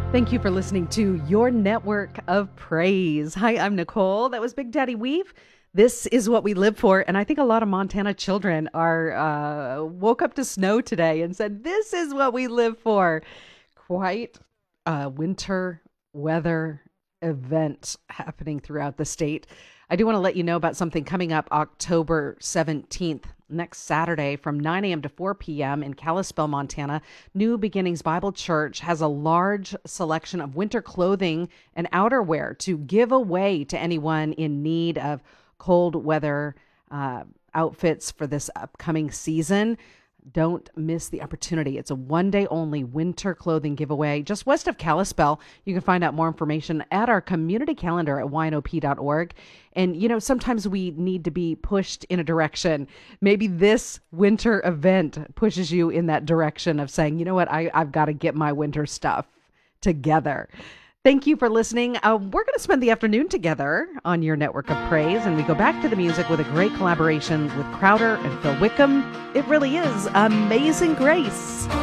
Thank you for listening to Your Network of Praise. Hi, I'm Nicole. That was Big Daddy Weave. This is what we live for. And I think a lot of Montana children are woke up to snow today and said, this is what we live for. Quite a winter weather event happening throughout the state. I do want to let you know about something coming up October 17th, next Saturday from 9 a.m. to 4 p.m. in Kalispell, Montana. New Beginnings Bible Church has a large selection of winter clothing and outerwear to give away to anyone in need of cold weather outfits for this upcoming season. Don't miss the opportunity. It's a one-day only winter clothing giveaway just west of Kalispell. You can find out more information at our community calendar at ynop.org. And, you know, sometimes we need to be pushed in a direction. Maybe this winter event pushes you in that direction of saying, you know what, I've got to get my winter stuff together. Thank you for listening. We're going to spend the afternoon together on Your Network of Praise, and we go back to the music with a great collaboration with Crowder and Phil Wickham. It really is Amazing Grace.